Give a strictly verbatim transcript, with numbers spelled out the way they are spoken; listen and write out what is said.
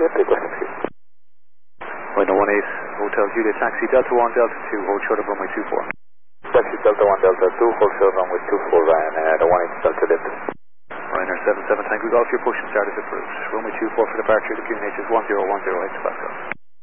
request please. Window one eight, Hotel Juliet Taxi, Delta one, Delta two, hold short of runway two four. Taxi Delta one, Delta two, hold short runway two four, Ryanair, the one eight Delta Delta. Ryanair seven seven, Tango Golf, your push and start is approved. Runway two four for departure, the Q N H is one zero one zero, X Pascal.